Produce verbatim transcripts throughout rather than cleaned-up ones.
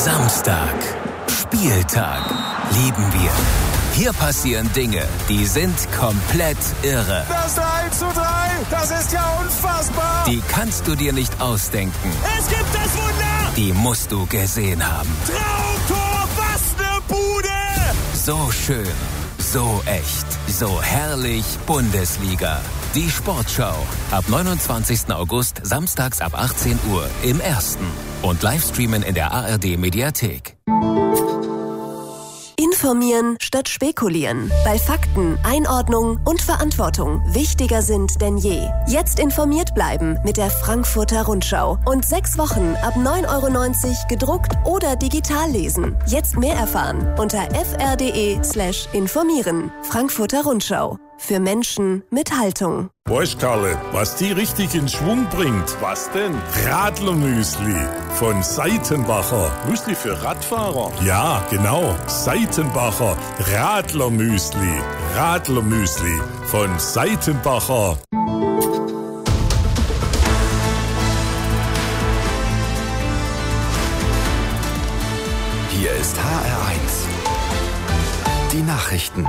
Samstag. Spieltag. Lieben wir. Hier passieren Dinge, die sind komplett irre. Das eins zu drei, das ist ja unfassbar. Die kannst du dir nicht ausdenken. Es gibt das Wunder. Die musst du gesehen haben. Traumtor, was ne Bude. So schön, so echt, so herrlich Bundesliga. Die Sportschau. Ab neunundzwanzigsten August, samstags ab achtzehn Uhr im Ersten. Und Livestreamen in der A R D-Mediathek. Informieren statt spekulieren. Bei Fakten, Einordnung und Verantwortung wichtiger sind denn je. Jetzt informiert bleiben mit der Frankfurter Rundschau. Und sechs Wochen ab neun Euro neunzig gedruckt oder digital lesen. Jetzt mehr erfahren unter fr.de slash informieren. Frankfurter Rundschau. Für Menschen mit Haltung. Weißt Karle, was die richtig in Schwung bringt? Was denn? Radlermüsli von Seitenbacher. Müsli für Radfahrer? Ja, genau. Seitenbacher Radlermüsli. Radlermüsli von Seitenbacher. Hier ist H R eins. Die Nachrichten.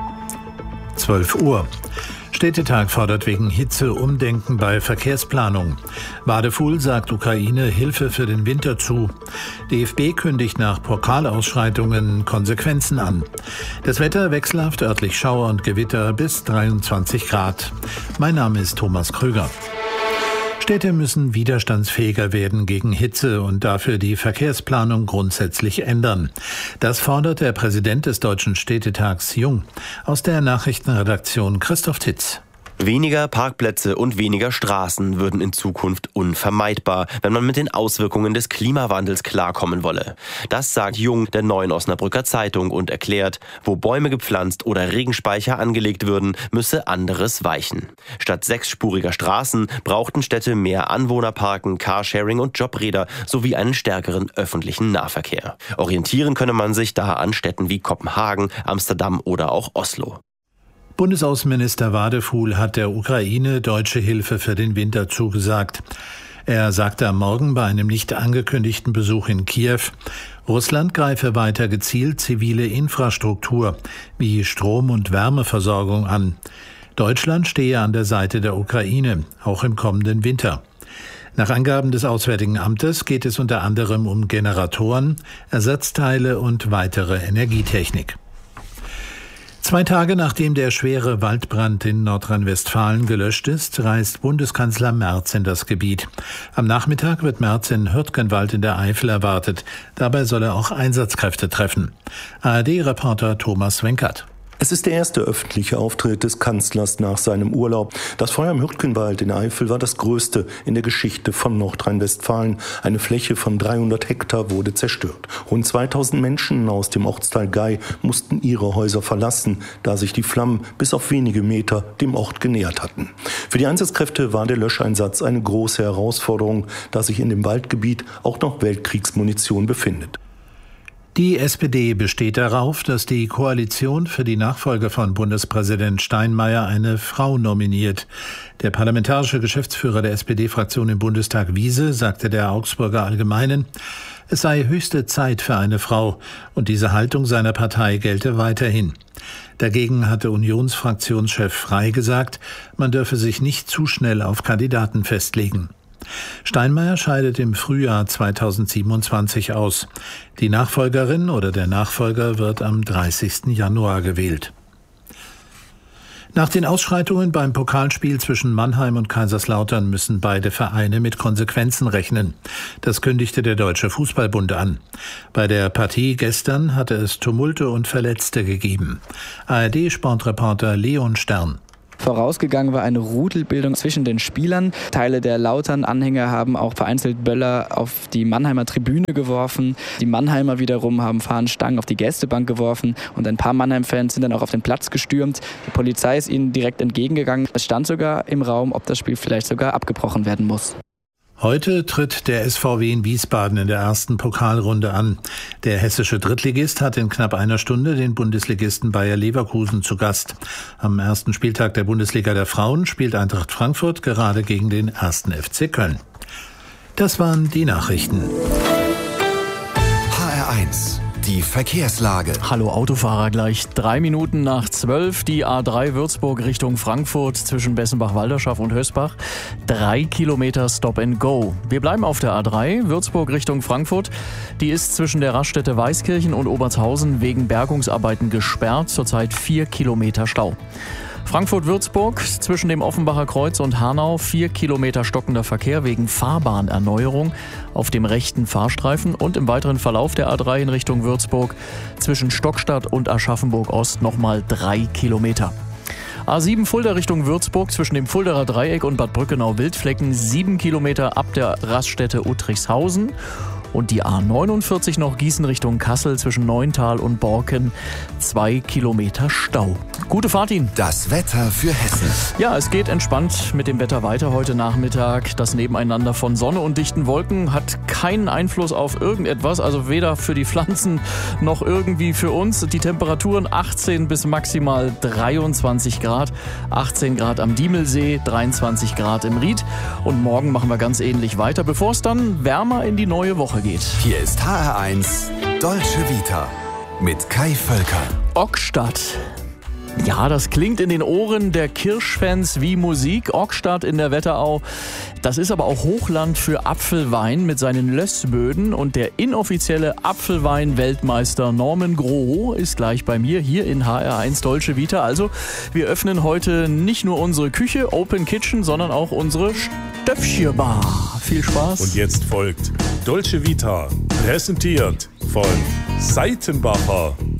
zwölf Uhr. Städtetag fordert wegen Hitze Umdenken bei Verkehrsplanung. Wadefuhl sagt Ukraine Hilfe für den Winter zu. D F B kündigt nach Pokalausschreitungen Konsequenzen an. Das Wetter wechselhaft, örtlich Schauer und Gewitter bis dreiundzwanzig Grad. Mein Name ist Thomas Krüger. Städte müssen widerstandsfähiger werden gegen Hitze und dafür die Verkehrsplanung grundsätzlich ändern. Das fordert der Präsident des Deutschen Städtetags Jung. Aus der Nachrichtenredaktion Christoph Titz. Weniger Parkplätze und weniger Straßen würden in Zukunft unvermeidbar, wenn man mit den Auswirkungen des Klimawandels klarkommen wolle. Das sagt Jung der Neuen Osnabrücker Zeitung und erklärt, wo Bäume gepflanzt oder Regenspeicher angelegt würden, müsse anderes weichen. Statt sechsspuriger Straßen brauchten Städte mehr Anwohnerparken, Carsharing und Jobräder sowie einen stärkeren öffentlichen Nahverkehr. Orientieren könne man sich da an Städten wie Kopenhagen, Amsterdam oder auch Oslo. Bundesaußenminister Wadefuhl hat der Ukraine deutsche Hilfe für den Winter zugesagt. Er sagte am Morgen bei einem nicht angekündigten Besuch in Kiew, Russland greife weiter gezielt zivile Infrastruktur wie Strom- und Wärmeversorgung an. Deutschland stehe an der Seite der Ukraine, auch im kommenden Winter. Nach Angaben des Auswärtigen Amtes geht es unter anderem um Generatoren, Ersatzteile und weitere Energietechnik. Zwei Tage nachdem der schwere Waldbrand in Nordrhein-Westfalen gelöscht ist, reist Bundeskanzler Merz in das Gebiet. Am Nachmittag wird Merz in Hürtgenwald in der Eifel erwartet. Dabei soll er auch Einsatzkräfte treffen. A R D-Reporter Thomas Wenkert. Es ist der erste öffentliche Auftritt des Kanzlers nach seinem Urlaub. Das Feuer im Hürtgenwald in Eifel war das größte in der Geschichte von Nordrhein-Westfalen. Eine Fläche von dreihundert Hektar wurde zerstört. Rund zweitausend Menschen aus dem Ortsteil Gei mussten ihre Häuser verlassen, da sich die Flammen bis auf wenige Meter dem Ort genähert hatten. Für die Einsatzkräfte war der Löscheinsatz eine große Herausforderung, da sich in dem Waldgebiet auch noch Weltkriegsmunition befindet. Die S P D besteht darauf, dass die Koalition für die Nachfolge von Bundespräsident Steinmeier eine Frau nominiert. Der parlamentarische Geschäftsführer der S P D-Fraktion im Bundestag Wiese sagte der Augsburger Allgemeinen, es sei höchste Zeit für eine Frau und diese Haltung seiner Partei gelte weiterhin. Dagegen hatte Unionsfraktionschef Frey gesagt, man dürfe sich nicht zu schnell auf Kandidaten festlegen. Steinmeier scheidet im Frühjahr zweitausendsiebenundzwanzig aus. Die Nachfolgerin oder der Nachfolger wird am dreißigsten Januar gewählt. Nach den Ausschreitungen beim Pokalspiel zwischen Mannheim und Kaiserslautern müssen beide Vereine mit Konsequenzen rechnen. Das kündigte der Deutsche Fußballbund an. Bei der Partie gestern hatte es Tumulte und Verletzte gegeben. A R D-Sportreporter Leon Stern. Vorausgegangen war eine Rudelbildung zwischen den Spielern. Teile der Lautern-Anhänger haben auch vereinzelt Böller auf die Mannheimer Tribüne geworfen. Die Mannheimer wiederum haben Fahnenstangen auf die Gästebank geworfen und ein paar Mannheim-Fans sind dann auch auf den Platz gestürmt. Die Polizei ist ihnen direkt entgegengegangen. Es stand sogar im Raum, ob das Spiel vielleicht sogar abgebrochen werden muss. Heute tritt der S V W in Wiesbaden in der ersten Pokalrunde an. Der hessische Drittligist hat in knapp einer Stunde den Bundesligisten Bayer Leverkusen zu Gast. Am ersten Spieltag der Bundesliga der Frauen spielt Eintracht Frankfurt gerade gegen den ersten F C Köln. Das waren die Nachrichten. H eins. Die Verkehrslage. Hallo Autofahrer, gleich drei Minuten nach zwölf. Die A drei Würzburg Richtung Frankfurt zwischen Bessenbach-Walderschaft und Hösbach. Drei Kilometer Stop and Go. Wir bleiben auf der A drei Würzburg Richtung Frankfurt. Die ist zwischen der Raststätte Weißkirchen und Obertshausen wegen Bergungsarbeiten gesperrt. Zurzeit vier Kilometer Stau. Frankfurt-Würzburg zwischen dem Offenbacher Kreuz und Hanau, vier Kilometer stockender Verkehr wegen Fahrbahnerneuerung auf dem rechten Fahrstreifen und im weiteren Verlauf der A drei in Richtung Würzburg zwischen Stockstadt und Aschaffenburg-Ost nochmal drei Kilometer. A sieben Fulda Richtung Würzburg zwischen dem Fuldaer Dreieck und Bad Brückenau-Wildflecken, sieben Kilometer ab der Raststätte Uttrichshausen. Und die A neunundvierzig noch Gießen Richtung Kassel zwischen Neuntal und Borken, zwei Kilometer Stau. Gute Fahrt Ihnen. Das Wetter für Hessen. Ja, es geht entspannt mit dem Wetter weiter heute Nachmittag. Das Nebeneinander von Sonne und dichten Wolken hat keinen Einfluss auf irgendetwas, also weder für die Pflanzen noch irgendwie für uns. Die Temperaturen achtzehn bis maximal dreiundzwanzig Grad. achtzehn Grad am Diemelsee, dreiundzwanzig Grad im Ried. Und morgen machen wir ganz ähnlich weiter, bevor es dann wärmer in die neue Woche geht. Hier ist H R eins Dolce Vita mit Kai Völker. Ockstadt. Ja, das klingt in den Ohren der Kirschfans wie Musik. Ockstadt in der Wetterau. Das ist aber auch Hochland für Apfelwein mit seinen Lössböden. Und der inoffizielle Apfelwein-Weltmeister Norman Groh ist gleich bei mir hier in H R eins Dolce Vita. Also, wir öffnen heute nicht nur unsere Küche, Open Kitchen, sondern auch unsere Stöpfchenbar. Viel Spaß. Und jetzt folgt Dolce Vita, präsentiert von Seitenbacher.